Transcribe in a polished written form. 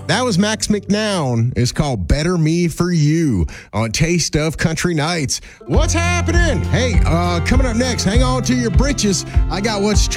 That was Max McNown. It's called Better Me for You on Taste of Country Nights. What's happening? Hey, coming up next, hang on to your britches. I got what's